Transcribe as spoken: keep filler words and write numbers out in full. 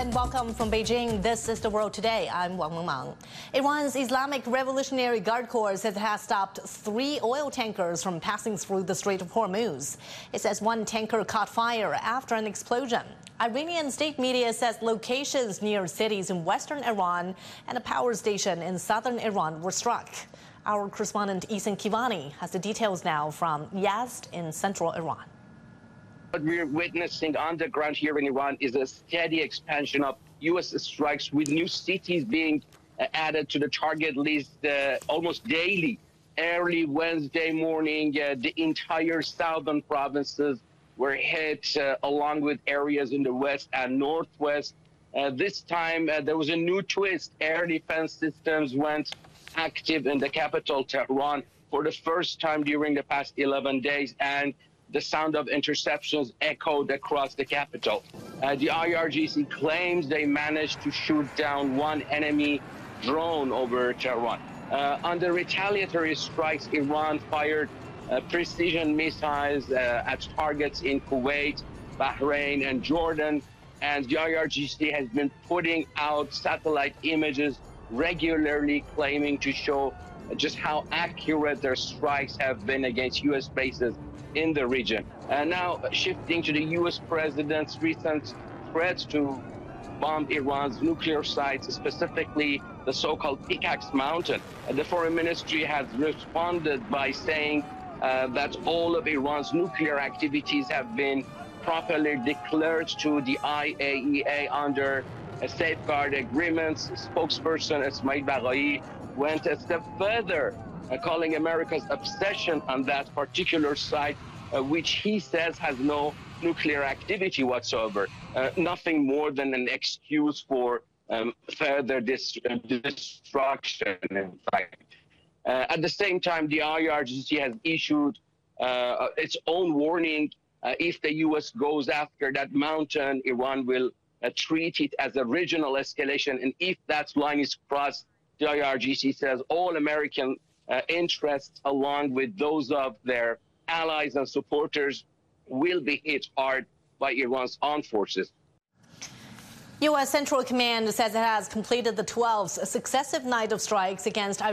and welcome from Beijing. This is The World Today. I'm Wang Mengmang. Iran's Islamic Revolutionary Guard Corps says it has stopped three oil tankers from passing through the Strait of Hormuz. It says one tanker caught fire after an explosion. Iranian state media says locations near cities in western Iran and a power station in southern Iran were struck. Our correspondent Ihsan Kivani has the details now from Yazd in central Iran. What we're witnessing on the ground here in Iran is a steady expansion of U S strikes, with new cities being uh, added to the target list uh, almost daily. Early Wednesday morning, uh, the entire southern provinces were hit, uh, along with areas in the west and northwest. Uh, this time, uh, there was a new twist. Air defense systems went active in the capital, Tehran, for the first time during the past eleven days, and the sound of interceptions echoed across the capital. Uh, the I R G C claims they managed to shoot down one enemy drone over Tehran. Uh, on the retaliatory strikes, Iran fired uh, precision missiles uh, at targets in Kuwait, Bahrain, and Jordan. And the I R G C has been putting out satellite images regularly, claiming to show just how accurate their strikes have been against U S bases in the region. Uh, now, shifting to the U S president's recent threats to bomb Iran's nuclear sites, specifically the so-called Pickaxe Mountain. Uh, the foreign ministry has responded by saying uh, that all of Iran's nuclear activities have been properly declared to the I A E A under a safeguard agreements. Spokesperson Esmail Baghai went a step further, Uh, calling America's obsession on that particular site, uh, which he says has no nuclear activity whatsoever, uh, nothing more than an excuse for um, further dis uh, destruction, in fact. Uh, at the same time, the I R G C has issued uh, its own warning. Uh, if the U S goes after that mountain, Iran will uh, treat it as a regional escalation, and if that line is crossed, the I R G C says all American Uh, interests, along with those of their allies and supporters, will be hit hard by Iran's armed forces. U S Central Command says it has completed the twelfth successive night of strikes against